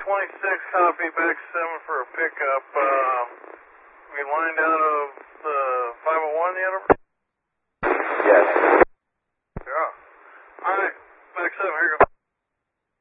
26, copy back 7 for a pickup. We lined out of the 501 yet?